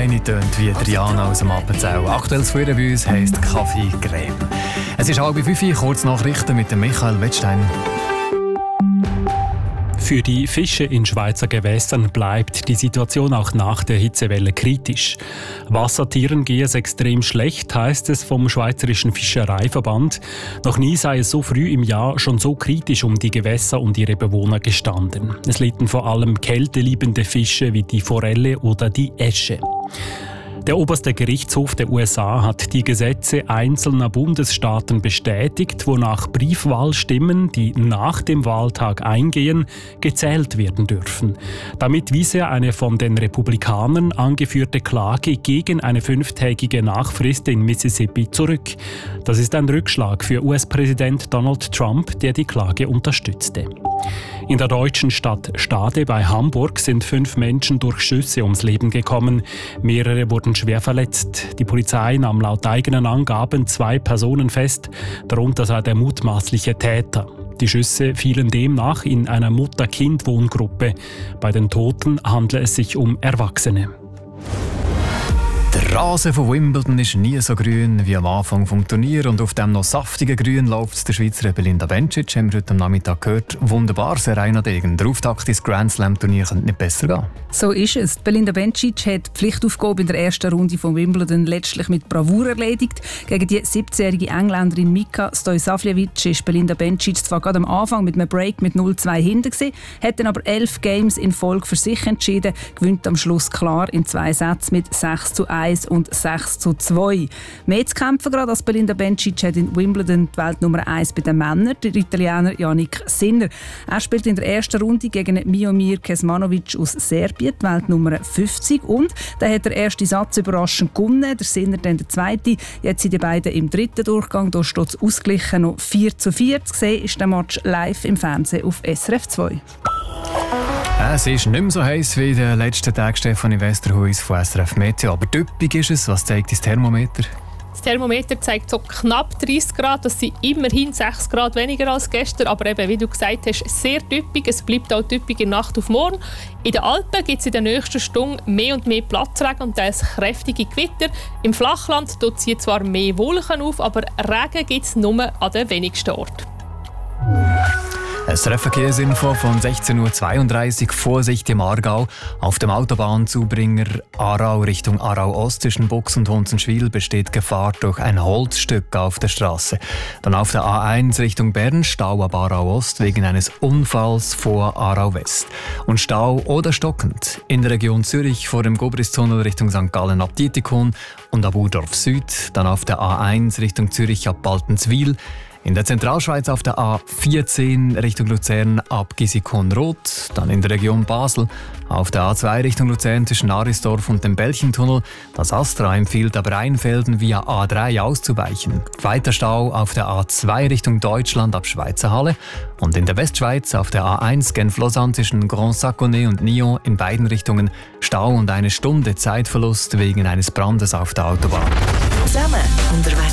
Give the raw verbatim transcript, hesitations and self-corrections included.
eine tönt wie Diana aus dem Appenzell. Aktuelles von ihr bei uns heisst Kaffee-Creme. Es ist halb fünf, kurz Nachrichten mit dem Michael Wettstein. Für die Fische in Schweizer Gewässern bleibt die Situation auch nach der Hitzewelle kritisch. Wassertieren gehe es extrem schlecht, heisst es vom Schweizerischen Fischereiverband. Noch nie sei es so früh im Jahr schon so kritisch um die Gewässer und ihre Bewohner gestanden. Es litten vor allem kälteliebende Fische wie die Forelle oder die Äsche. Der oberste Gerichtshof der U S A hat die Gesetze einzelner Bundesstaaten bestätigt, wonach Briefwahlstimmen, die nach dem Wahltag eingehen, gezählt werden dürfen. Damit wies er eine von den Republikanern angeführte Klage gegen eine fünftägige Nachfrist in Mississippi zurück. Das ist ein Rückschlag für U S-Präsident Donald Trump, der die Klage unterstützte. In der deutschen Stadt Stade bei Hamburg sind fünf Menschen durch Schüsse ums Leben gekommen. Mehrere wurden schwer verletzt. Die Polizei nahm laut eigenen Angaben zwei Personen fest, darunter sei der mutmaßliche Täter. Die Schüsse fielen demnach in einer Mutter-Kind-Wohngruppe. Bei den Toten handle es sich um Erwachsene. Der Rasen von Wimbledon ist nie so grün wie am Anfang des Turniers und auf dem noch saftigen Grün läuft der Schweizer Belinda Bencic, haben wir heute am Nachmittag gehört. Wunderbar, Serena Degen. Der Auftakt ins Grand Slam Turnier könnte nicht besser gehen. So ist es. Belinda Bencic hat die Pflichtaufgabe in der ersten Runde von Wimbledon letztlich mit Bravour erledigt. Gegen die siebzehnjährige Engländerin Mika Stojsavljevic ist Belinda Bencic zwar gerade am Anfang mit einem Break mit null zwei hinten gewesen, hat dann aber elf Games in Folge für sich entschieden, gewinnt am Schluss klar in zwei Sätzen mit sechs zu eins und sechs zu zwei. Mehr zu kämpfen gerade als Belinda Bencic hat in Wimbledon die Weltnummer eins bei den Männern, der Italiener Jannik Sinner. Er spielt in der ersten Runde gegen Miomir Kecmanovic aus Serbien, die Weltnummer fünfzig. Und da hat der erste Satz überraschend gewonnen, der Sinner dann der zweite. Jetzt sind die beiden im dritten Durchgang, da steht es ausgeglichen noch vier zu vier. Zu sehen ist der Match live im Fernsehen auf S R F zwei. Es ist nicht mehr so heiß wie in den letzten Tagen, Stefanie Westerhuis von S R F Meteo. Aber typisch ist es. Was zeigt das Thermometer? Das Thermometer zeigt so knapp dreißig Grad. Das sind immerhin sechs Grad weniger als gestern. Aber eben, wie du gesagt hast, sehr typisch. Es bleibt auch typisch in Nacht auf morgen. In den Alpen gibt es in den nächsten Stunden mehr und mehr Platzregen und das kräftige Gewitter. Im Flachland ziehen zwar mehr Wolken auf, aber Regen gibt es nur an den wenigsten Orten. Ein Verkehrsinfo von sechzehn Uhr zweiunddreißig. Vorsicht im Aargau. Auf dem Autobahnzubringer Aarau Richtung Aarau-Ost zwischen Bux und Hunzenschwil besteht Gefahr durch ein Holzstück auf der Straße. Dann auf der A eins Richtung Bern Stau ab Aarau-Ost wegen eines Unfalls vor Aarau-West. Und Stau oder stockend in der Region Zürich vor dem Gobristunnel Richtung Sankt Gallen ab Dietikon und ab Urdorf Süd. Dann auf der A eins Richtung Zürich ab Baltenswil. In der Zentralschweiz auf der A vierzehn Richtung Luzern ab Gisikon-Roth, dann in der Region Basel auf der A zwei Richtung Luzern zwischen Arisdorf und dem Belchentunnel. Das Astra empfiehlt aber Rheinfelden via A drei auszuweichen. Weiter Stau auf der A zwei Richtung Deutschland ab Schweizer Halle und in der Westschweiz auf der A eins Genf-Lausanne zwischen Grand-Saconnet und Nyon in beiden Richtungen Stau und eine Stunde Zeitverlust wegen eines Brandes auf der Autobahn. Zusammen unterwegs.